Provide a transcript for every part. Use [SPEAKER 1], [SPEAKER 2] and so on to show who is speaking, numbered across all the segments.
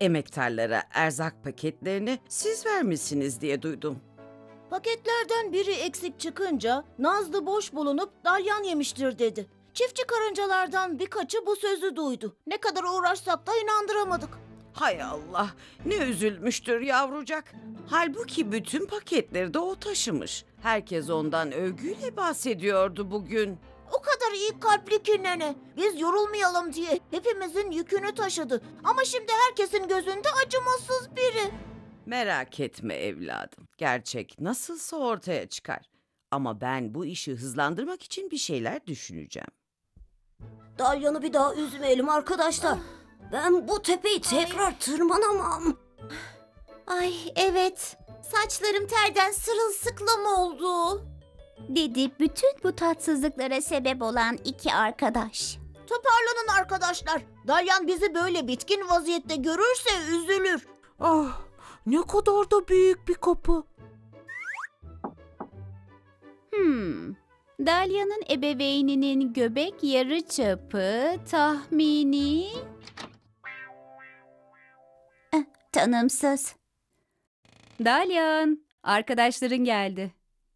[SPEAKER 1] Emektarlara erzak paketlerini siz vermişsiniz diye duydum.
[SPEAKER 2] Paketlerden biri eksik çıkınca Nazlı boş bulunup dalyan yemiştir dedi. Çiftçi karıncalardan birkaçı bu sözü duydu. Ne kadar uğraşsak da inandıramadık.
[SPEAKER 1] Hay Allah, ne üzülmüştür yavrucak. Halbuki bütün paketleri de o taşımış. Herkes ondan övgüyle bahsediyordu bugün.
[SPEAKER 2] O kadar iyi kalpli ki nene. Biz yorulmayalım diye hepimizin yükünü taşıdı. Ama şimdi herkesin gözünde acımasız biri.
[SPEAKER 1] Merak etme evladım. Gerçek nasılsa ortaya çıkar. Ama ben bu işi hızlandırmak için bir şeyler düşüneceğim.
[SPEAKER 2] Dalyan'ı bir daha üzmeyelim arkadaşlar. Ben bu tepeyi tekrar tırmanamam.
[SPEAKER 3] Ay evet, saçlarım terden sırılsıklam oldu, dedi bütün bu tatsızlıklara sebep olan iki arkadaş.
[SPEAKER 2] Toparlanın arkadaşlar. Dalyan bizi böyle bitkin vaziyette görürse üzülür.
[SPEAKER 4] Ah, ne kadar da büyük bir kapı.
[SPEAKER 3] Dalya'nın ebeveyninin göbek yarıçapı tahmini... tanımsız. Dalyan, arkadaşların geldi.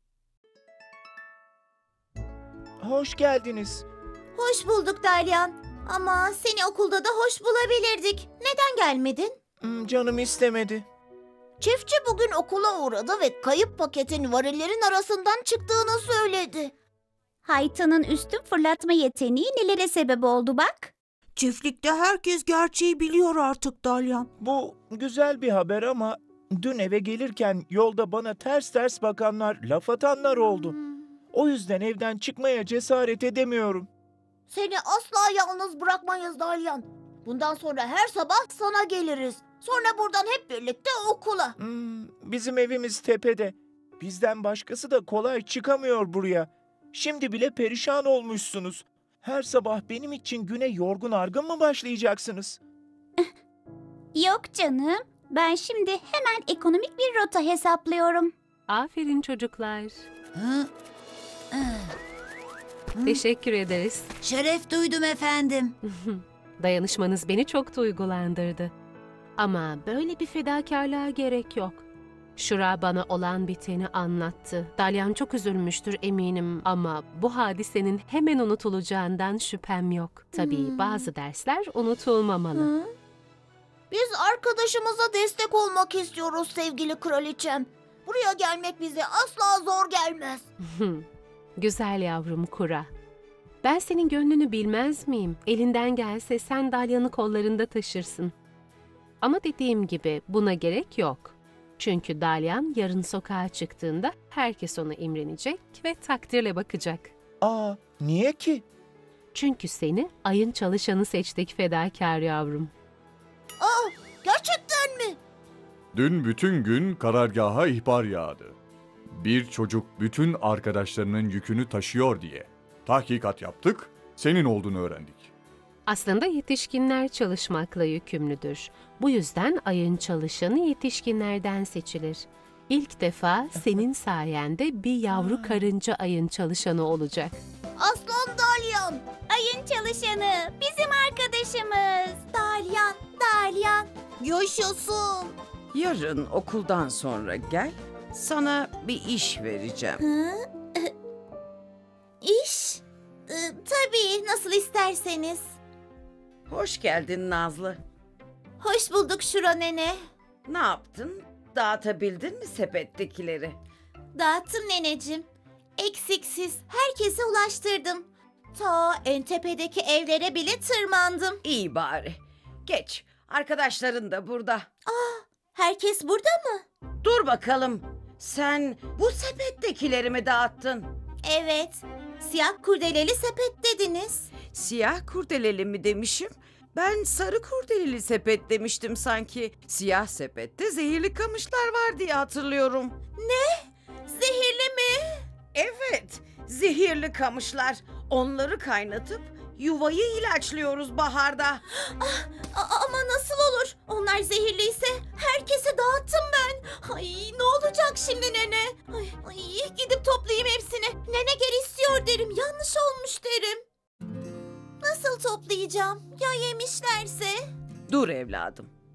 [SPEAKER 4] Hoş geldiniz.
[SPEAKER 3] Hoş bulduk Dalyan. Ama seni okulda da hoş bulabilirdik. Neden gelmedin?
[SPEAKER 4] Canım istemedi.
[SPEAKER 2] Çiftçi bugün okula uğradı ve kayıp paketin varillerin arasından çıktığını söyledi.
[SPEAKER 3] Haytanın üstün fırlatma yeteneği nelere sebep oldu bak.
[SPEAKER 5] Çiftlikte herkes gerçeği biliyor artık Dalyan.
[SPEAKER 4] Bu güzel bir haber ama dün eve gelirken yolda bana ters ters bakanlar, laf atanlar oldu. O yüzden evden çıkmaya cesaret edemiyorum.
[SPEAKER 2] Seni asla yalnız bırakmayız Dalyan. Bundan sonra her sabah sana geliriz. Sonra buradan hep birlikte okula.
[SPEAKER 4] Bizim evimiz tepede. Bizden başkası da kolay çıkamıyor buraya. Şimdi bile perişan olmuşsunuz. Her sabah benim için güne yorgun argın mı başlayacaksınız?
[SPEAKER 3] Yok canım. Ben şimdi hemen ekonomik bir rota hesaplıyorum.
[SPEAKER 6] Aferin çocuklar. Teşekkür ederiz.
[SPEAKER 5] Şeref duydum efendim.
[SPEAKER 6] Dayanışmanız beni çok duygulandırdı. Ama böyle bir fedakarlığa gerek yok. Şura bana olan biteni anlattı. Dalyan çok üzülmüştür eminim ama bu hadisenin hemen unutulacağından şüphem yok. Tabii bazı dersler unutulmamalı.
[SPEAKER 2] Biz arkadaşımıza destek olmak istiyoruz sevgili kraliçem. Buraya gelmek bize asla zor gelmez.
[SPEAKER 6] Güzel yavrum Kura. Ben senin gönlünü bilmez miyim? Elinden gelse sen Dalyan'ı kollarında taşırsın. Ama dediğim gibi buna gerek yok. Çünkü Dalyan yarın sokağa çıktığında herkes ona imrenecek ve takdirle bakacak.
[SPEAKER 4] Niye ki?
[SPEAKER 6] Çünkü seni ayın çalışanı seçtik fedakar yavrum.
[SPEAKER 2] Gerçekten mi?
[SPEAKER 7] Dün bütün gün karargaha ihbar yağdı. Bir çocuk bütün arkadaşlarının yükünü taşıyor diye. Tahkikat yaptık, senin olduğunu öğrendik.
[SPEAKER 6] Aslında yetişkinler çalışmakla yükümlüdür. Bu yüzden ayın çalışanı yetişkinlerden seçilir. İlk defa senin sayende bir yavru karınca ayın çalışanı olacak.
[SPEAKER 2] Aslan Dalyan.
[SPEAKER 3] Ayın çalışanı, bizim arkadaşımız. Dalyan, Dalyan.
[SPEAKER 2] Yaşasın.
[SPEAKER 1] Yarın okuldan sonra gel, sana bir iş vereceğim.
[SPEAKER 3] İş? Tabii, nasıl isterseniz.
[SPEAKER 1] Hoş geldin Nazlı.
[SPEAKER 3] Hoş bulduk Şura nene.
[SPEAKER 1] Ne yaptın? Dağıtabildin mi sepettekileri?
[SPEAKER 3] Dağıttım neneciğim. Eksiksiz herkese ulaştırdım. Ta en tepedeki evlere bile tırmandım.
[SPEAKER 1] İyi bari. Geç, arkadaşların da burada.
[SPEAKER 3] Herkes burada mı?
[SPEAKER 1] Dur bakalım, sen bu sepettekileri mi dağıttın?
[SPEAKER 3] Evet. Siyah kurdeleli sepet dediniz.
[SPEAKER 1] Siyah kurdeleli mi demişim? Ben sarı kurdeleli sepet demiştim sanki. Siyah sepette zehirli kamışlar var diye hatırlıyorum.
[SPEAKER 3] Zehirli mi?
[SPEAKER 1] Evet, zehirli kamışlar. Onları kaynatıp yuvayı ilaçlıyoruz baharda.
[SPEAKER 3] Ama nasıl olur? Onlar zehirliyse herkese dağıttım ben. Ay ne olacak şimdi nene? Ay, gidip toplayayım hepsini. Nene gel istiyor derim. Yanlış olmuş derim. Nasıl toplayacağım? Ya yemişlerse?
[SPEAKER 1] Dur evladım,